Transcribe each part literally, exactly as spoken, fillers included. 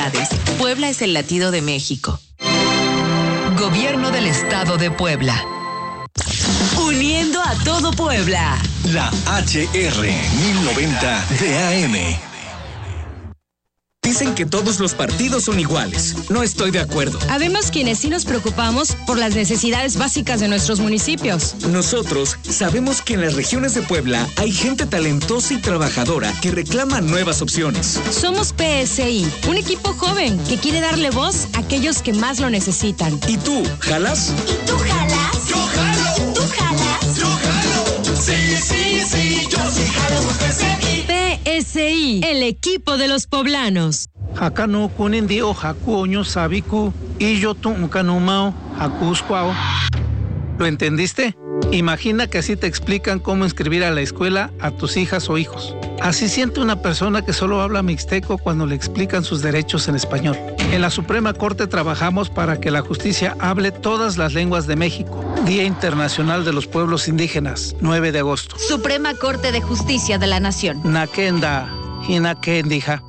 Puebla es el latido de México. Gobierno del Estado de Puebla. Uniendo a todo Puebla. La H R mil noventa de A M. Dicen que todos los partidos son iguales. No estoy de acuerdo. Habemos quienes sí nos preocupamos por las necesidades básicas de nuestros municipios. Nosotros sabemos que en las regiones de Puebla hay gente talentosa y trabajadora que reclama nuevas opciones. Somos P S I, un equipo joven que quiere darle voz a aquellos que más lo necesitan. ¿Y tú, jalas? ¿Y tú jalas? ¡Yo jalo! ¿Tú jalas? ¡Yo jalo! Sí, sí, sí, yo sí jalo por P S I. P S I, el equipo de los poblanos. Hakano kunendio hakuoño sabiku y yo tuncanumao hakuscuao. ¿Lo entendiste? Imagina que así te explican cómo inscribir a la escuela a tus hijas o hijos. Así siente una persona que solo habla mixteco cuando le explican sus derechos en español. En la Suprema Corte trabajamos para que la justicia hable todas las lenguas de México. Día Internacional de los Pueblos Indígenas, nueve de agosto. Suprema Corte de Justicia de la Nación. Nakenda, hinakendija.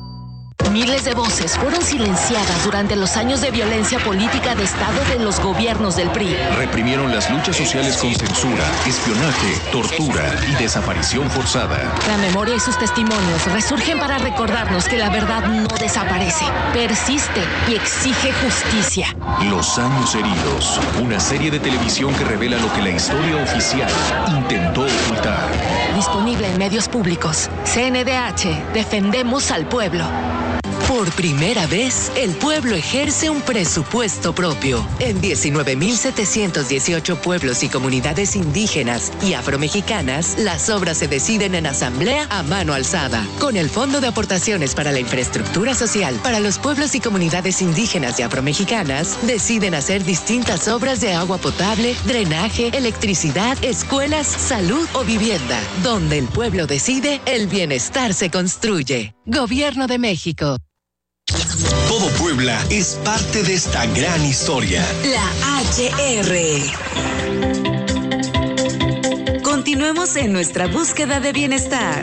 Miles de voces fueron silenciadas durante los años de violencia política de Estado de los gobiernos del P R I. Reprimieron las luchas sociales con censura, espionaje, tortura y desaparición forzada. La memoria y sus testimonios resurgen para recordarnos que la verdad no desaparece, persiste y exige justicia. Los años heridos, una serie de televisión que revela lo que la historia oficial intentó ocultar. Disponible en medios públicos. C N D H, defendemos al pueblo. Por primera vez, el pueblo ejerce un presupuesto propio. En diecinueve mil setecientos dieciocho pueblos y comunidades indígenas y afromexicanas, las obras se deciden en asamblea a mano alzada. Con el Fondo de Aportaciones para la Infraestructura Social para los pueblos y comunidades indígenas y afromexicanas, deciden hacer distintas obras de agua potable, drenaje, electricidad, escuelas, salud o vivienda. Donde el pueblo decide, el bienestar se construye. Gobierno de México. Todo Puebla es parte de esta gran historia. La H R. Continuemos en nuestra búsqueda de bienestar.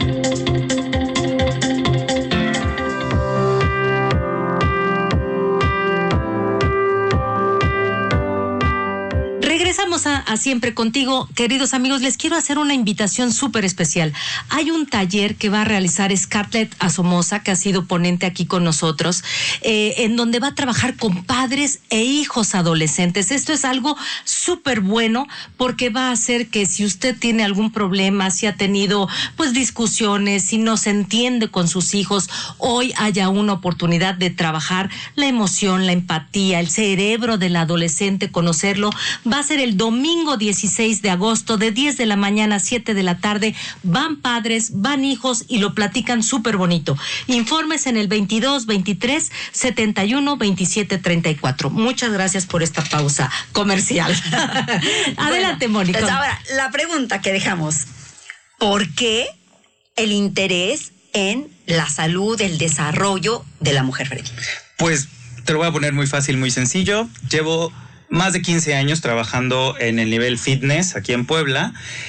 Regresamos a, a Siempre Contigo, queridos amigos. Les quiero hacer una invitación súper especial. Hay un taller que va a realizar Scarlett Asomosa, que ha sido ponente aquí con nosotros, eh, en donde va a trabajar con padres e hijos adolescentes. Esto es algo súper bueno porque va a hacer que si usted tiene algún problema, si ha tenido pues discusiones, si no se entiende con sus hijos, hoy haya una oportunidad de trabajar la emoción, la empatía, el cerebro del adolescente, conocerlo. Va a ser el domingo dieciséis de agosto de diez de la mañana a siete de la tarde. Van padres, van hijos y lo platican súper bonito. Informes en el veintidós, veintitrés, setenta y uno, veintisiete, treinta y cuatro. Muchas gracias por esta pausa comercial. Adelante, bueno, Mónica. Ahora, la pregunta que dejamos. ¿Por qué el interés en la salud, el desarrollo de la mujer, Freddy? Pues te lo voy a poner muy fácil, muy sencillo. Llevo más de quince años trabajando en el nivel fitness aquí en Puebla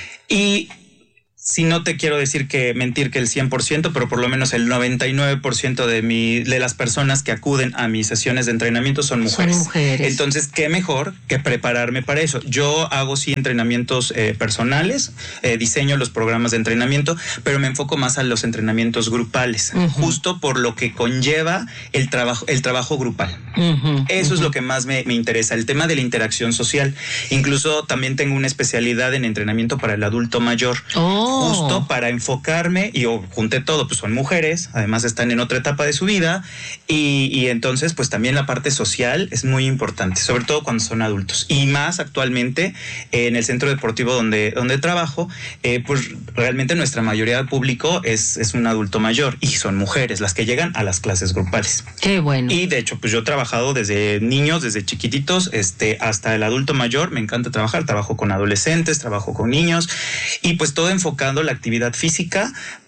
y si no te quiero decir que mentir que el cien por ciento, pero por lo menos el noventa y nueve por ciento de mi de las personas que acuden a mis sesiones de entrenamiento son mujeres. Son mujeres. Entonces, qué mejor que prepararme para eso. Yo hago sí entrenamientos eh, personales, eh, diseño los programas de entrenamiento, pero me enfoco más a los entrenamientos grupales, uh-huh. justo por lo que conlleva el trabajo, el trabajo grupal. Uh-huh. Eso uh-huh. es lo que más me, me interesa, el tema de la interacción social. Incluso también tengo una especialidad en entrenamiento para el adulto mayor. Oh. Justo para enfocarme, y yo junté todo, pues son mujeres, además están en otra etapa de su vida, y, y entonces pues también la parte social es muy importante, sobre todo cuando son adultos, y más actualmente eh, en el centro deportivo donde, donde trabajo, eh, pues realmente nuestra mayoría del público es, es un adulto mayor, y son mujeres las que llegan a las clases grupales. Qué bueno. Y de hecho pues yo he trabajado desde niños, desde chiquititos, este, hasta el adulto mayor, me encanta trabajar, trabajo con adolescentes, trabajo con niños, y pues todo enfocado la actividad física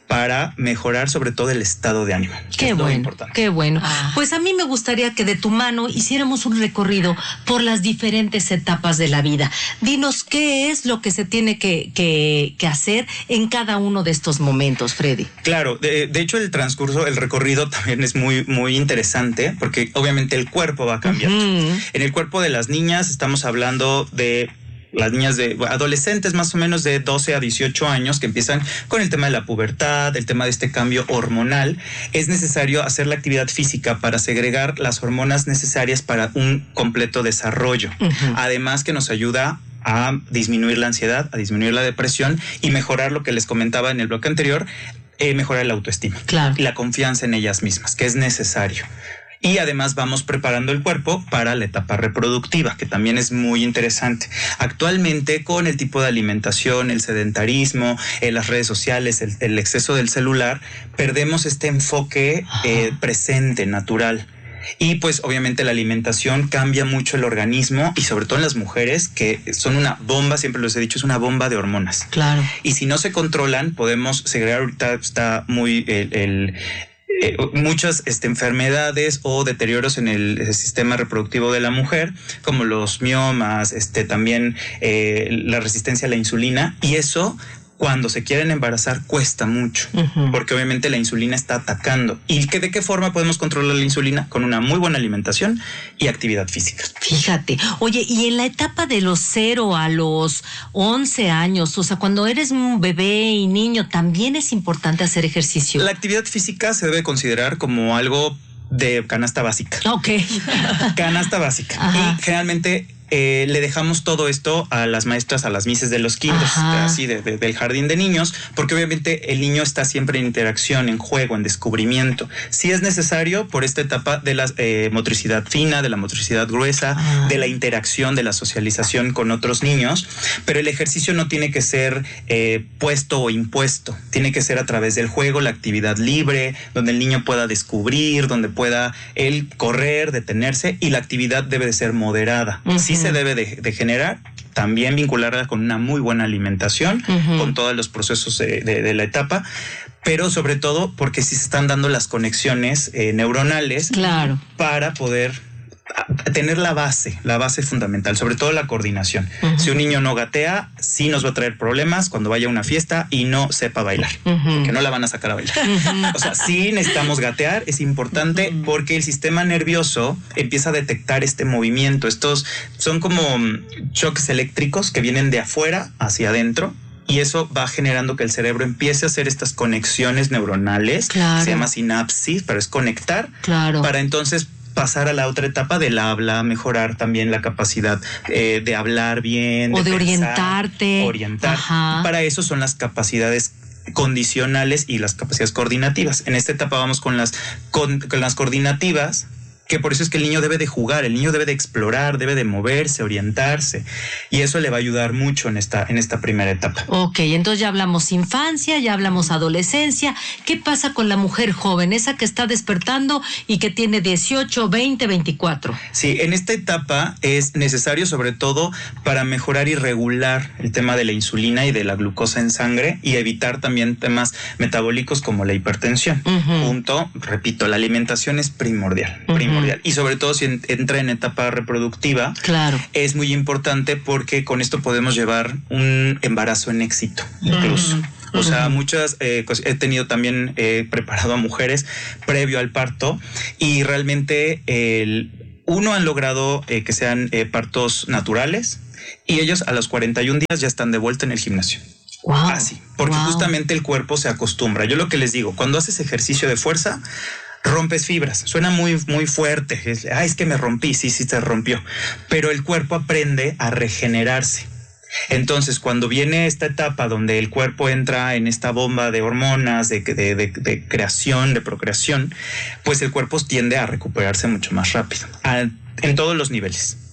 para mejorar sobre todo el estado de ánimo. Qué bueno, qué bueno. Ah. Pues a mí me gustaría que de tu mano hiciéramos un recorrido por las diferentes etapas de la vida. Dinos qué es lo que se tiene que, que, que hacer en cada uno de estos momentos, Freddy. Claro, de, de hecho el transcurso, el recorrido también es muy, muy interesante porque obviamente el cuerpo va a cambiar. Uh-huh. En el cuerpo de las niñas estamos hablando de las niñas de adolescentes más o menos de doce a dieciocho años que empiezan con el tema de la pubertad, el tema de este cambio hormonal. Es necesario hacer la actividad física para segregar las hormonas necesarias para un completo desarrollo. Uh-huh. Además que nos ayuda a disminuir la ansiedad, a disminuir la depresión y mejorar lo que les comentaba en el bloque anterior, eh, mejorar la autoestima. Claro. Y la confianza en ellas mismas, que es necesario. Y además vamos preparando el cuerpo para la etapa reproductiva, que también es muy interesante. Actualmente, con el tipo de alimentación, el sedentarismo, eh, las redes sociales, el, el exceso del celular, perdemos este enfoque eh, presente, natural. Y pues obviamente la alimentación cambia mucho el organismo y sobre todo en las mujeres que son una bomba, siempre les he dicho, es una bomba de hormonas. Claro. Y si no se controlan, podemos segregar, ahorita está muy el... el Eh, muchas este, enfermedades o deterioros en el, el sistema reproductivo de la mujer, como los miomas, este, también eh, la resistencia a la insulina, y eso cuando se quieren embarazar cuesta mucho, uh-huh. porque obviamente la insulina está atacando. ¿Y que, de qué forma podemos controlar la insulina? Con una muy buena alimentación y actividad física. Fíjate, oye, y en la etapa de los cero a los once años, o sea, cuando eres un bebé y niño, también es importante hacer ejercicio. La actividad física se debe considerar como algo de canasta básica. Ok. Canasta básica. Ajá. Y generalmente Eh, le dejamos todo esto a las maestras, a las mises de los kinders, así de, de, del jardín de niños, porque obviamente el niño está siempre en interacción, en juego, en descubrimiento. Sí es necesario por esta etapa de la eh, motricidad fina, de la motricidad gruesa, ah. de la interacción, de la socialización con otros niños, pero el ejercicio no tiene que ser eh, puesto o impuesto, tiene que ser a través del juego, la actividad libre, donde el niño pueda descubrir, donde pueda él correr, detenerse, y la actividad debe de ser moderada. Uh-huh. Sí se debe de, de generar, también vincularla con una muy buena alimentación, uh-huh. con todos los procesos de, de, de la etapa, pero sobre todo porque sí se están dando las conexiones eh, neuronales, claro. para poder tener la base, la base fundamental, sobre todo la coordinación. Uh-huh. Si un niño no gatea, sí nos va a traer problemas cuando vaya a una fiesta y no sepa bailar, uh-huh. que no la van a sacar a bailar. Uh-huh. O sea, sí necesitamos gatear, es importante, uh-huh. porque el sistema nervioso empieza a detectar este movimiento. Estos son como shocks eléctricos que vienen de afuera hacia adentro. Y eso va generando que el cerebro empiece a hacer estas conexiones neuronales. Claro. Se llama sinapsis, pero es conectar. Claro. Para entonces pasar a la otra etapa del habla, mejorar también la capacidad eh, de hablar bien. O de, de pensar, orientarte. Orientar. Ajá. Para eso son las capacidades condicionales y las capacidades coordinativas. En esta etapa vamos con las, con, con las coordinativas, que por eso es que el niño debe de jugar, el niño debe de explorar, debe de moverse, orientarse, y eso le va a ayudar mucho en esta, en esta primera etapa. Ok, entonces ya hablamos infancia, ya hablamos adolescencia. ¿Qué pasa con la mujer joven, esa que está despertando y que tiene dieciocho, veinte, veinticuatro? Sí, en esta etapa es necesario sobre todo para mejorar y regular el tema de la insulina y de la glucosa en sangre y evitar también temas metabólicos como la hipertensión. Uh-huh. Punto, repito, la alimentación es primordial, uh-huh. primordial. Y sobre todo si entra en etapa reproductiva, claro. es muy importante porque con esto podemos llevar un embarazo en éxito, incluso. Uh-huh. O sea, muchas, eh, pues, he tenido también eh, preparado a mujeres previo al parto y realmente el, uno han logrado eh, que sean eh, partos naturales y ellos a los cuarenta y un días ya están de vuelta en el gimnasio. Wow. Así, porque wow. justamente el cuerpo se acostumbra. Yo lo que les digo, cuando haces ejercicio de fuerza, rompes fibras, suena muy, muy fuerte. Es, ah, es que me rompí, sí, sí se rompió. Pero el cuerpo aprende a regenerarse. Entonces, cuando viene esta etapa donde el cuerpo entra en esta bomba de hormonas, de, de, de, de creación, de procreación, pues el cuerpo tiende a recuperarse mucho más rápido, a, en todos los niveles.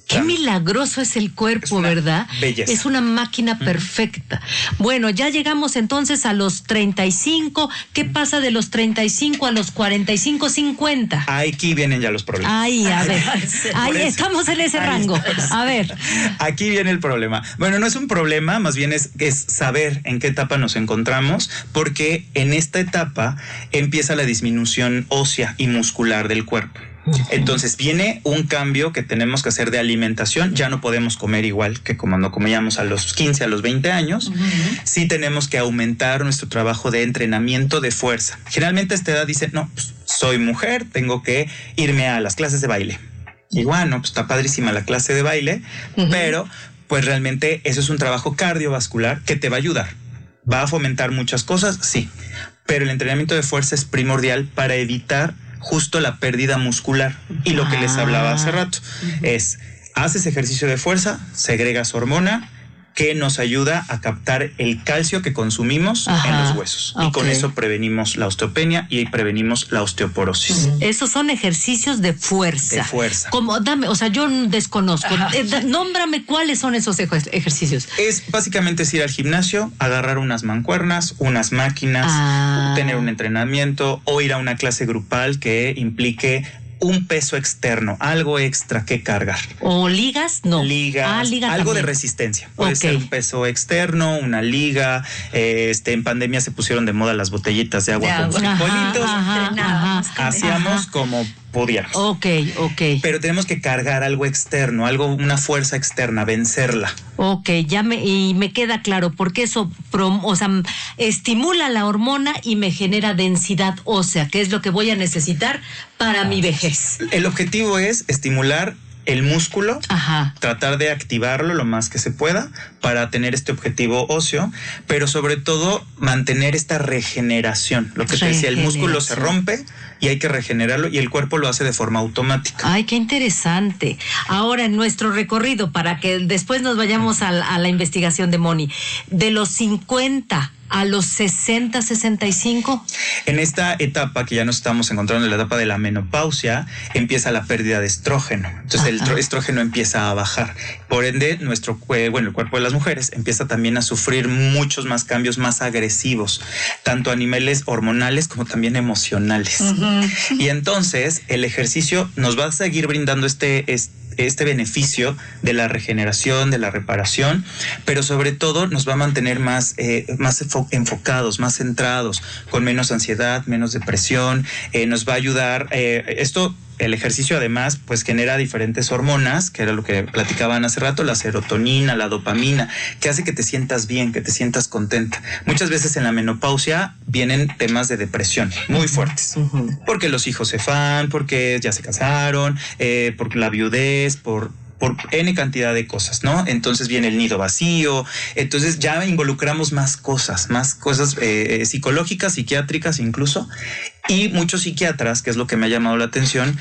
Qué milagroso es el cuerpo, es ¿verdad? Belleza. Es una máquina perfecta. Uh-huh. Bueno, ya llegamos entonces a los treinta y cinco. ¿Qué pasa de los treinta y cinco a los cuarenta y cinco, cincuenta? Aquí vienen ya los problemas. Ay, a ver. Ahí estamos en ese rango. A ver. Aquí viene el problema. Bueno, no es un problema, más bien es, es saber en qué etapa nos encontramos, porque en esta etapa empieza la disminución ósea y muscular del cuerpo. Entonces viene un cambio que tenemos que hacer de alimentación. Ya no podemos comer igual que cuando comíamos a los quince, a los veinte años. Uh-huh. Sí tenemos que aumentar nuestro trabajo de entrenamiento de fuerza. Generalmente a esta edad dicen, no, pues, soy mujer, tengo que irme a las clases de baile. Y bueno, pues está padrísima la clase de baile, uh-huh. pero pues realmente eso es un trabajo cardiovascular que te va a ayudar. ¿Va a fomentar muchas cosas? Sí. Pero el entrenamiento de fuerza es primordial para evitar justo la pérdida muscular. Y lo que les hablaba hace rato es, haces ejercicio de fuerza, segregas hormona que nos ayuda a captar el calcio que consumimos Ajá. en los huesos. Okay. Y con eso prevenimos la osteopenia y prevenimos la osteoporosis. Uh-huh. Esos son ejercicios de fuerza. De fuerza. Como, dame, o sea, yo desconozco. Eh, nómbrame cuáles son esos ej- ejercicios. Es básicamente es ir al gimnasio, agarrar unas mancuernas, unas máquinas, ah. tener un entrenamiento o ir a una clase grupal que implique un peso externo, algo extra que cargar. ¿O ligas? No. Ligas, ah, liga algo también. de resistencia. Puede okay. ser un peso externo, una liga. Eh, este, en pandemia se pusieron de moda las botellitas de agua de con agua. frijolitos. Ajá, ajá, ajá. Hacíamos Ajá. como podíamos. Ok, ok. Pero tenemos que cargar algo externo, algo, una fuerza externa, vencerla. Ok, ya me, y me queda claro, porque eso prom, o sea, estimula la hormona y me genera densidad ósea, que es lo que voy a necesitar para ah. mi vejez. El objetivo es estimular el músculo, Ajá. tratar de activarlo lo más que se pueda para tener este objetivo óseo, pero sobre todo mantener esta regeneración. Lo que te decía, el músculo se rompe y hay que regenerarlo y el cuerpo lo hace de forma automática. Ay, qué interesante. Ahora, en nuestro recorrido, para que después nos vayamos a la, a la investigación de Moni, de los cincuenta a los sesenta, sesenta y cinco. En esta etapa que ya nos estamos encontrando, en la etapa de la menopausia, empieza la pérdida de estrógeno. Entonces Ajá. el estrógeno empieza a bajar. Por ende, nuestro bueno, el cuerpo de las mujeres empieza también a sufrir muchos más cambios más agresivos, tanto a niveles hormonales como también emocionales. Uh-huh. Y entonces el ejercicio nos va a seguir brindando este, este este beneficio de la regeneración, de la reparación, pero sobre todo nos va a mantener más, eh, más enfocados, más centrados, con menos ansiedad, menos depresión, eh, nos va a ayudar, eh, esto, el ejercicio además, pues genera diferentes hormonas, que era lo que platicaban hace rato, la serotonina, la dopamina, que hace que te sientas bien, que te sientas contenta. Muchas veces en la menopausia vienen temas de depresión muy fuertes, uh-huh. porque los hijos se van, porque ya se casaron, eh, por la viudez, por por N cantidad de cosas, ¿no? Entonces viene el nido vacío, entonces ya involucramos más cosas, más cosas eh, psicológicas, psiquiátricas incluso, y muchos psiquiatras, que es lo que me ha llamado la atención,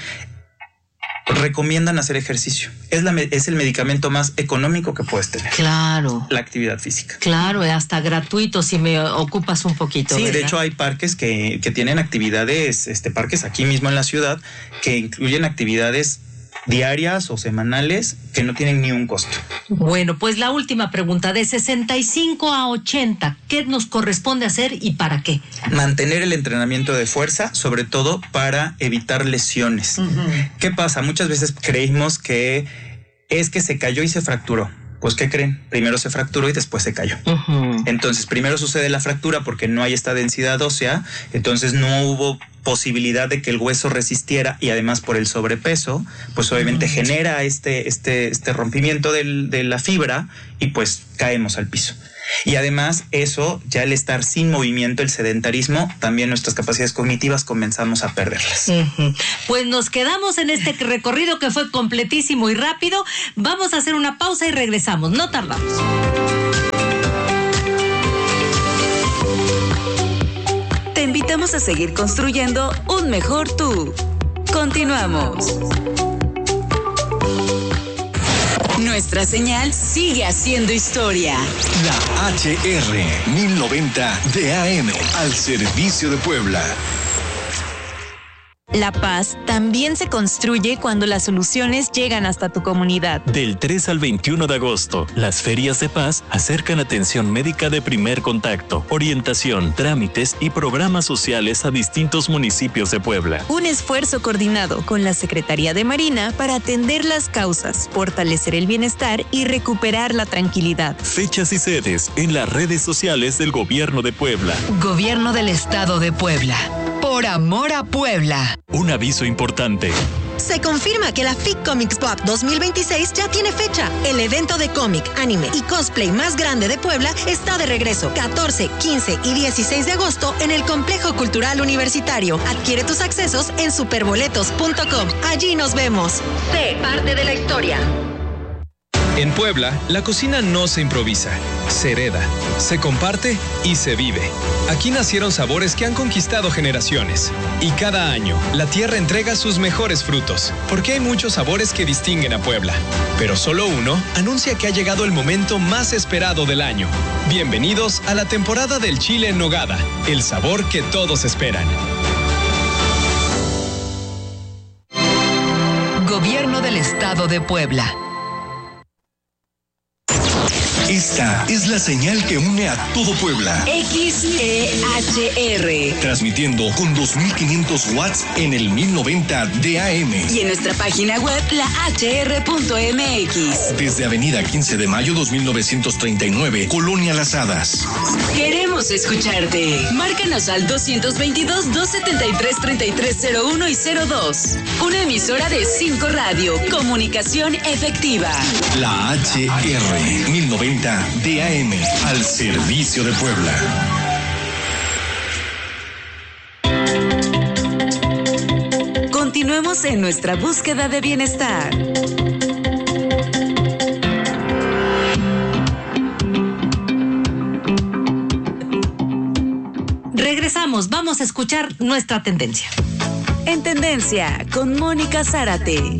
recomiendan hacer ejercicio. Es, la, es el medicamento más económico que puedes tener. Claro. La actividad física. Claro, hasta gratuito si me ocupas un poquito. Sí, ¿verdad? de hecho hay parques que, que tienen actividades, este parques aquí mismo en la ciudad, que incluyen actividades diarias o semanales que no tienen ni un costo. Bueno, pues la última pregunta, de sesenta y cinco a ochenta, ¿qué nos corresponde hacer y para qué? Mantener el entrenamiento de fuerza, sobre todo para evitar lesiones. Uh-huh. ¿Qué pasa? Muchas veces creímos que es que se cayó y se fracturó. Pues, ¿qué creen? Primero se fracturó y después se cayó. Uh-huh. Entonces, primero sucede la fractura porque no hay esta densidad ósea, entonces no hubo posibilidad de que el hueso resistiera y además por el sobrepeso, pues obviamente uh-huh. genera este, este, este rompimiento del, de la fibra y pues caemos al piso. Y además eso, ya el estar sin movimiento, el sedentarismo, también nuestras capacidades cognitivas comenzamos a perderlas. Uh-huh. Pues nos quedamos en este recorrido que fue completísimo y rápido. Vamos a hacer una pausa y regresamos, no tardamos. Te invitamos a seguir construyendo un mejor tú. Continuamos. Nuestra señal sigue haciendo historia. La H R mil noventa de A M al servicio de Puebla. La paz también se construye cuando las soluciones llegan hasta tu comunidad. Del tres al veintiuno de agosto, las ferias de paz acercan atención médica de primer contacto, orientación, trámites y programas sociales a distintos municipios de Puebla. Un esfuerzo coordinado con la Secretaría de Marina para atender las causas, fortalecer el bienestar y recuperar la tranquilidad. Fechas y sedes en las redes sociales del Gobierno de Puebla. Gobierno del Estado de Puebla. Por amor a Puebla. Un aviso importante. Se confirma que la F I C Comics Pop dos mil veintiséis ya tiene fecha. El evento de cómic, anime y cosplay más grande de Puebla está de regreso. catorce, quince y dieciséis de agosto en el Complejo Cultural Universitario. Adquiere tus accesos en superboletos punto com. Allí nos vemos. Sé parte de la historia. En Puebla, la cocina no se improvisa, se hereda, se comparte y se vive. Aquí nacieron sabores que han conquistado generaciones. Y cada año, la tierra entrega sus mejores frutos, porque hay muchos sabores que distinguen a Puebla. Pero solo uno anuncia que ha llegado el momento más esperado del año. Bienvenidos a la temporada del chile en nogada, el sabor que todos esperan. Gobierno del Estado de Puebla. Esta es la señal que une a todo Puebla. X E H R. Transmitiendo con dos mil quinientos watts en el mil noventa de A M. Y en nuestra página web, la H R punto M X. Desde Avenida quince de mayo dos mil novecientos treinta y nueve, Colonia Las Hadas. Queremos escucharte. Márcanos al dos veintidós, doscientos setenta y tres, treinta y tres cero uno y cero dos. Una emisora de cinco Radio. Comunicación efectiva. La H R mil noventa de A M, al servicio de Puebla. Continuemos en nuestra búsqueda de bienestar. Regresamos, vamos a escuchar nuestra tendencia. En Tendencia, con Mónica Zárate.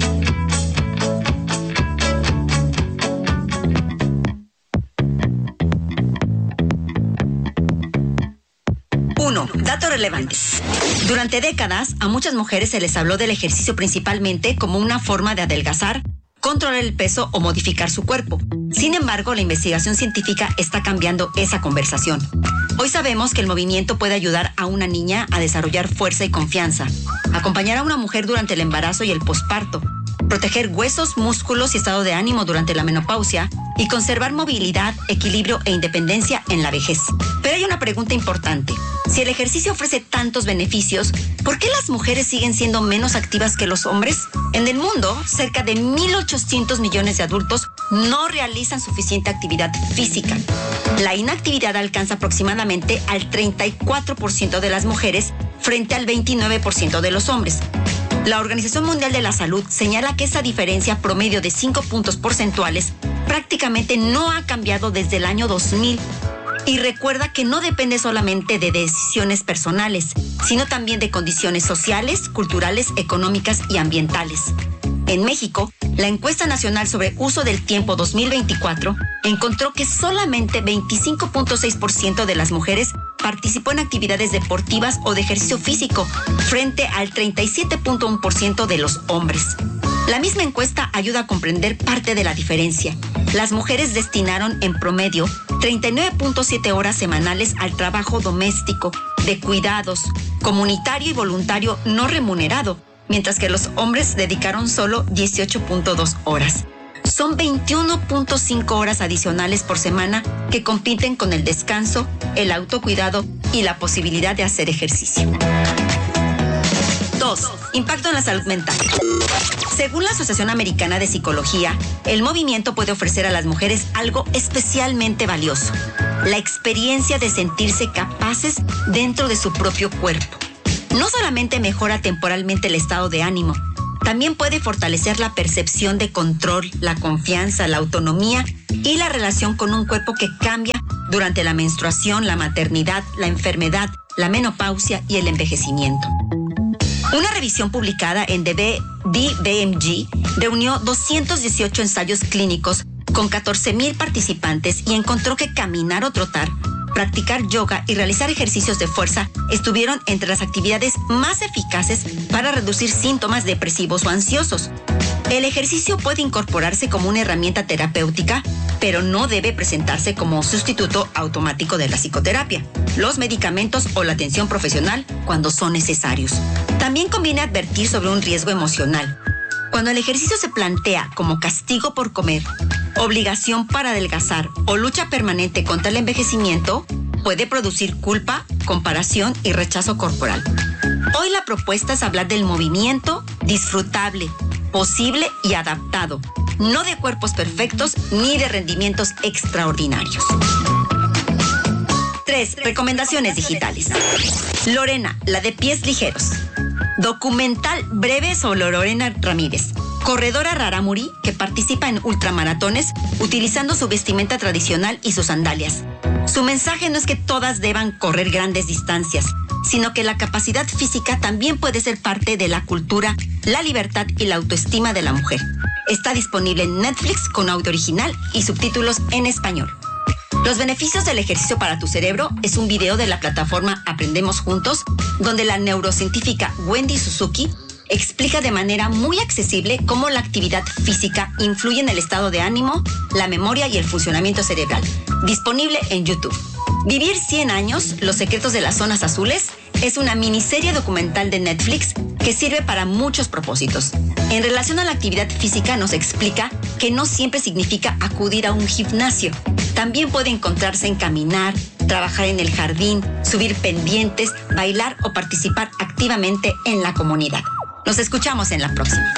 Uno, datos relevantes. Durante décadas, a muchas mujeres se les habló del ejercicio principalmente como una forma de adelgazar, controlar el peso o modificar su cuerpo. Sin embargo, la investigación científica está cambiando esa conversación. Hoy sabemos que el movimiento puede ayudar a una niña a desarrollar fuerza y confianza, acompañar a una mujer durante el embarazo y el posparto, proteger huesos, músculos y estado de ánimo durante la menopausia y conservar movilidad, equilibrio e independencia en la vejez. Pero hay una pregunta importante. Si el ejercicio ofrece tantos beneficios, ¿por qué las mujeres siguen siendo menos activas que los hombres? En el mundo, cerca de mil ochocientos millones de adultos no realizan suficiente actividad física. La inactividad alcanza aproximadamente al treinta y cuatro por ciento de las mujeres frente al veintinueve por ciento de los hombres. La Organización Mundial de la Salud señala que esa diferencia promedio de cinco puntos porcentuales prácticamente no ha cambiado desde el año dos mil. Y recuerda que no depende solamente de decisiones personales, sino también de condiciones sociales, culturales, económicas y ambientales. En México, la encuesta nacional sobre uso del tiempo dos mil veinticuatro encontró que solamente veinticinco punto seis por ciento de las mujeres participó en actividades deportivas o de ejercicio físico, frente al treinta y siete punto uno por ciento de los hombres. La misma encuesta ayuda a comprender parte de la diferencia. Las mujeres destinaron en promedio treinta y nueve punto siete horas semanales al trabajo doméstico, de cuidados, comunitario y voluntario no remunerado, mientras que los hombres dedicaron solo dieciocho punto dos horas. Son veintiuno punto cinco horas adicionales por semana que compiten con el descanso, el autocuidado y la posibilidad de hacer ejercicio. Dos. Impacto en la salud mental. Según la Asociación Americana de Psicología, el movimiento puede ofrecer a las mujeres algo especialmente valioso: la experiencia de sentirse capaces dentro de su propio cuerpo. No solamente mejora temporalmente el estado de ánimo, también puede fortalecer la percepción de control, la confianza, la autonomía y la relación con un cuerpo que cambia durante la menstruación, la maternidad, la enfermedad, la menopausia y el envejecimiento. Una revisión publicada en The B M G reunió doscientos dieciocho ensayos clínicos con catorce mil participantes y encontró que caminar o trotar practicar yoga y realizar ejercicios de fuerza estuvieron entre las actividades más eficaces para reducir síntomas depresivos o ansiosos. El ejercicio puede incorporarse como una herramienta terapéutica, pero no debe presentarse como sustituto automático de la psicoterapia, los medicamentos o la atención profesional cuando son necesarios. También conviene advertir sobre un riesgo emocional. Cuando el ejercicio se plantea como castigo por comer, obligación para adelgazar o lucha permanente contra el envejecimiento, puede producir culpa, comparación y rechazo corporal. Hoy la propuesta es hablar del movimiento disfrutable, posible y adaptado, no de cuerpos perfectos ni de rendimientos extraordinarios. tres. Recomendaciones digitales. Lorena, la de pies ligeros. Documental breve sobre Lorena Ramírez, corredora rarámuri que participa en ultramaratones utilizando su vestimenta tradicional y sus sandalias. Su mensaje no es que todas deban correr grandes distancias, sino que la capacidad física también puede ser parte de la cultura, la libertad y la autoestima de la mujer. Está disponible en Netflix con audio original y subtítulos en español. Los beneficios del ejercicio para tu cerebro es un video de la plataforma Aprendemos Juntos, donde la neurocientífica Wendy Suzuki explica de manera muy accesible cómo la actividad física influye en el estado de ánimo, la memoria y el funcionamiento cerebral. Disponible en YouTube. Vivir cien años, los secretos de las zonas azules, es una miniserie documental de Netflix que sirve para muchos propósitos. En relación a la actividad física nos explica que no siempre significa acudir a un gimnasio. También puede encontrarse en caminar, trabajar en el jardín, subir pendientes, bailar o participar activamente en la comunidad. Nos escuchamos en la próxima.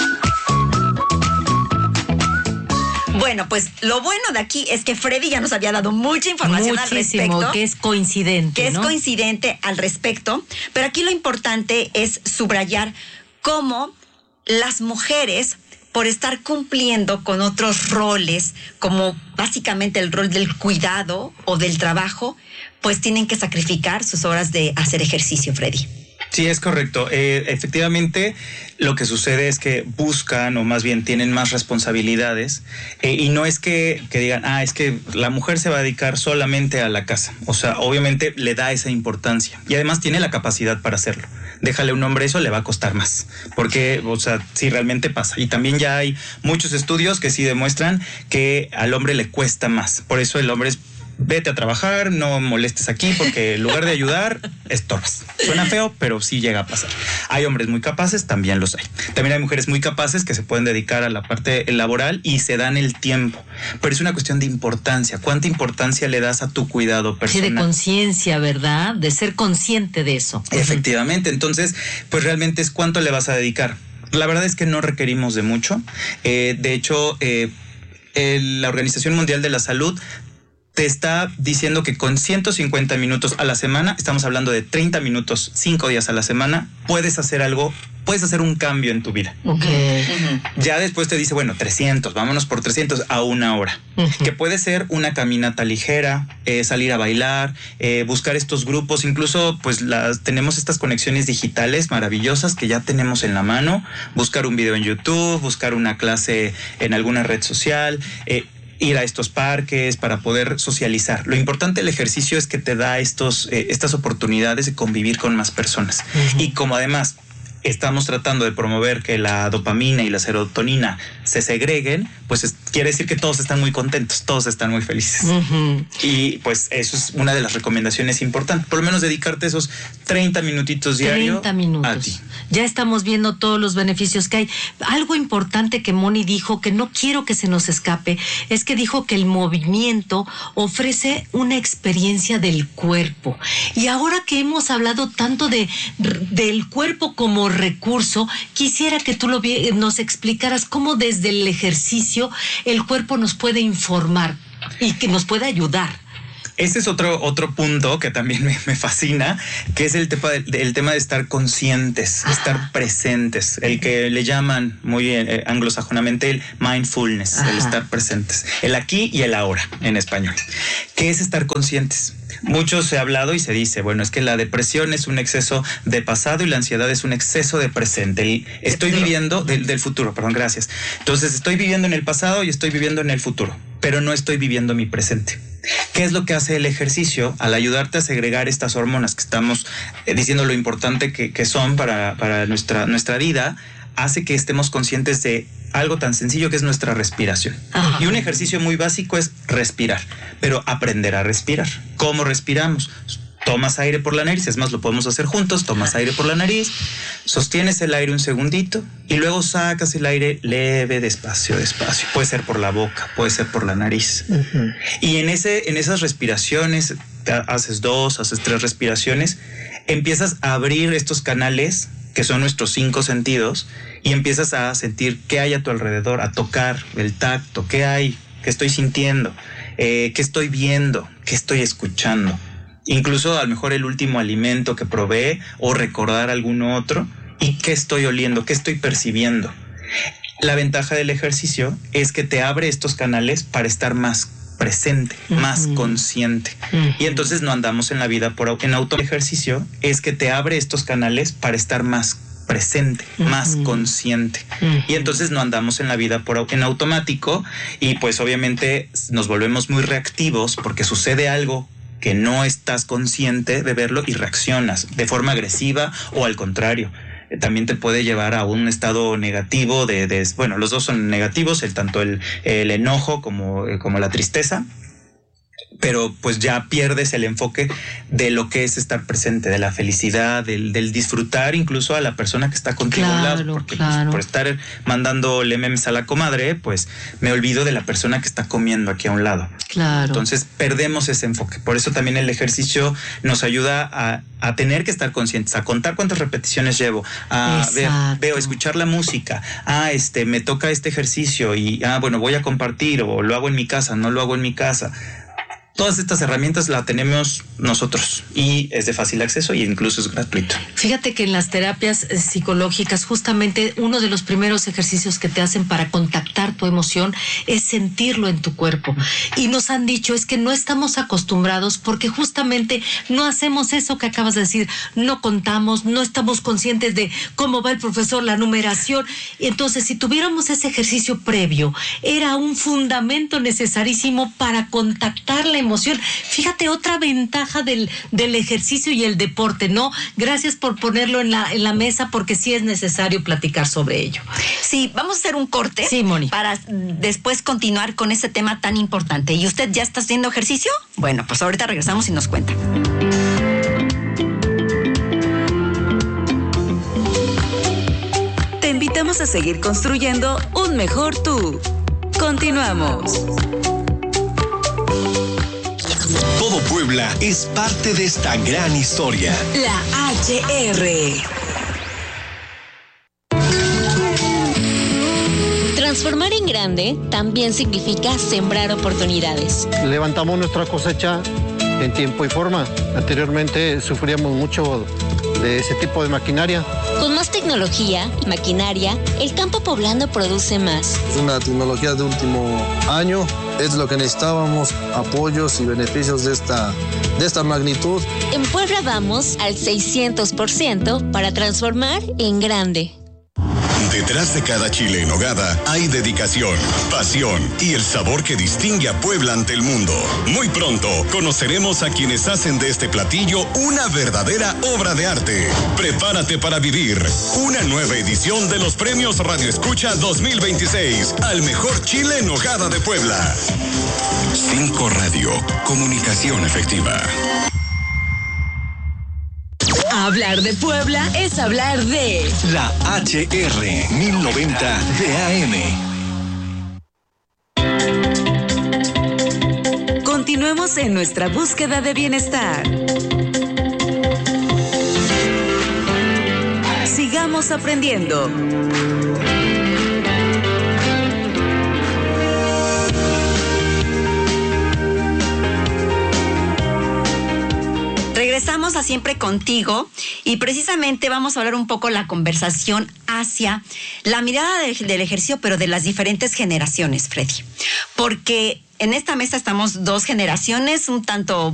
Bueno, pues lo bueno de aquí es que Freddy ya nos había dado mucha información Muchísimo, al respecto. que es coincidente, Que ¿no? es coincidente al respecto. Pero aquí lo importante es subrayar cómo las mujeres, por estar cumpliendo con otros roles, como básicamente el rol del cuidado o del trabajo, pues tienen que sacrificar sus horas de hacer ejercicio, Freddy. Sí, es correcto. Eh, efectivamente, lo que sucede es que buscan, o más bien tienen más responsabilidades, eh, y no es que, que digan, ah, es que la mujer se va a dedicar solamente a la casa. O sea, obviamente le da esa importancia y además tiene la capacidad para hacerlo. Déjale a un hombre eso, le va a costar más, porque, o sea, sí realmente pasa. Y también ya hay muchos estudios que sí demuestran que al hombre le cuesta más. Por eso el hombre es: vete a trabajar, no molestes aquí, porque en lugar de ayudar, estorbas. Suena feo, pero sí llega a pasar. Hay hombres muy capaces, también los hay. También hay mujeres muy capaces que se pueden dedicar a la parte laboral y se dan el tiempo. Pero es una cuestión de importancia. ¿Cuánta importancia le das a tu cuidado personal? Sí, de conciencia, ¿verdad? De ser consciente de eso. Efectivamente. Entonces, pues realmente es cuánto le vas a dedicar. La verdad es que no requerimos de mucho. Eh, de hecho, eh, el, la Organización Mundial de la Salud te está diciendo que con ciento cincuenta minutos a la semana, estamos hablando de treinta minutos, cinco días a la semana, puedes hacer algo, puedes hacer un cambio en tu vida. Okay. Uh-huh. Ya después te dice, bueno, trescientos, vámonos por trescientos a una hora. Uh-huh. Que puede ser una caminata ligera, eh, salir a bailar, eh, buscar estos grupos, incluso pues las tenemos estas conexiones digitales maravillosas que ya tenemos en la mano, buscar un video en YouTube, buscar una clase en alguna red social, eh, ir a estos parques para poder socializar. Lo importante del ejercicio es que te da estos, eh, estas oportunidades de convivir con más personas. Uh-huh. Y como además estamos tratando de promover que la dopamina y la serotonina se segreguen, pues es, quiere decir que todos están muy contentos, todos están muy felices. Uh-huh. Y pues eso es una de las recomendaciones importantes. Por lo menos dedicarte esos treinta minutitos diarios treinta minutos. A ti. Ya estamos viendo todos los beneficios que hay. Algo importante que Moni dijo, que no quiero que se nos escape, es que dijo que el movimiento ofrece una experiencia del cuerpo. Y ahora que hemos hablado tanto de del cuerpo como recurso, quisiera que tú lo vi, nos explicaras cómo desde el ejercicio el cuerpo nos puede informar y que nos puede ayudar. Ese es otro, otro punto que también me, me fascina, que es el tema de, el tema de estar conscientes, Ajá. estar presentes, el que le llaman muy eh, anglosajonamente el mindfulness, Ajá. el estar presentes, el aquí y el ahora en español. ¿Qué es estar conscientes? Mucho se ha hablado y se dice, bueno, es que la depresión es un exceso de pasado y la ansiedad es un exceso de presente. El, estoy viviendo del, del futuro, perdón, gracias. Entonces estoy viviendo en el pasado y estoy viviendo en el futuro, pero no estoy viviendo mi presente. ¿Qué es lo que hace el ejercicio? Al ayudarte a segregar estas hormonas que estamos eh, diciendo lo importante que, que son para, para nuestra, nuestra vida, hace que estemos conscientes de algo tan sencillo que es nuestra respiración. Ajá. Y un ejercicio muy básico es respirar, pero aprender a respirar. ¿Cómo respiramos? Tomas aire por la nariz, es más, lo podemos hacer juntos. Tomas aire por la nariz, sostienes el aire un segundito y luego sacas el aire leve, despacio, despacio. Puede ser por la boca, puede ser por la nariz. Uh-huh. Y en, ese, en esas respiraciones, haces dos, haces tres respiraciones, empiezas a abrir estos canales que son nuestros cinco sentidos y empiezas a sentir qué hay a tu alrededor, a tocar el tacto, qué hay, qué estoy sintiendo, eh, qué estoy viendo, qué estoy escuchando. Incluso a lo mejor el último alimento que probé o recordar algún otro y qué estoy oliendo, qué estoy percibiendo. La ventaja del ejercicio es que te abre estos canales para estar más presente, uh-huh. más consciente. Uh-huh. Y entonces no andamos en la vida por en auto. El ejercicio es que te abre estos canales para estar más presente, uh-huh. más consciente. Uh-huh. Y entonces no andamos en la vida por en automático y pues obviamente nos volvemos muy reactivos porque sucede algo que no estás consciente de verlo y reaccionas de forma agresiva o al contrario. También te puede llevar a un estado negativo de, de bueno, los dos son negativos, el tanto el, el enojo como, como la tristeza, pero pues ya pierdes el enfoque de lo que es estar presente, de la felicidad, del, del disfrutar incluso a la persona que está contigo claro, a un lado, porque claro. pues, por estar mandándole memes a la comadre, pues me olvido de la persona que está comiendo aquí a un lado. Claro. Entonces perdemos ese enfoque. Por eso también el ejercicio nos ayuda a, a tener que estar conscientes, a contar cuántas repeticiones llevo, a ver, veo, escuchar la música, ah, este, me toca este ejercicio y, ah, bueno, voy a compartir o lo hago en mi casa, no lo hago en mi casa. Todas estas herramientas las tenemos nosotros y es de fácil acceso y incluso es gratuito. Fíjate que en las terapias psicológicas justamente uno de los primeros ejercicios que te hacen para contactar tu emoción es sentirlo en tu cuerpo. Y nos han dicho es que no estamos acostumbrados porque justamente no hacemos eso que acabas de decir, no contamos, no estamos conscientes de cómo va el profesor, la numeración. Y entonces si tuviéramos ese ejercicio previo, era un fundamento necesarísimo para contactar la emoción. Fíjate, otra ventaja del, del ejercicio y el deporte, ¿no? Gracias por ponerlo en la, en la mesa porque sí es necesario platicar sobre ello. Sí, vamos a hacer un corte sí, Moni. Para después continuar con este tema tan importante. ¿Y usted ya está haciendo ejercicio? Bueno, pues ahorita regresamos y nos cuenta. Te invitamos a seguir construyendo un mejor tú. Continuamos. Todo Puebla es parte de esta gran historia. La H R. Transformar en grande también significa sembrar oportunidades. Levantamos nuestra cosecha en tiempo y forma. Anteriormente sufríamos mucho de ese tipo de maquinaria. Con más tecnología y maquinaria, el campo poblano produce más. Es una tecnología de último año, es lo que necesitábamos, apoyos y beneficios de esta, de esta magnitud. En Puebla vamos al seiscientos por ciento para transformar en grande. Detrás de cada chile en nogada hay dedicación, pasión y el sabor que distingue a Puebla ante el mundo. Muy pronto conoceremos a quienes hacen de este platillo una verdadera obra de arte. Prepárate para vivir una nueva edición de los Premios Radio Escucha dos mil veintiséis al mejor chile en nogada de Puebla. cinco Radio, comunicación efectiva. Hablar de Puebla es hablar de la H R mil noventa de A M. Continuemos en nuestra búsqueda de bienestar. Sigamos aprendiendo. Regresamos a Siempre Contigo y precisamente vamos a hablar un poco la conversación hacia la mirada del, del ejercicio, pero de las diferentes generaciones, Freddy. Porque en esta mesa estamos dos generaciones, un tanto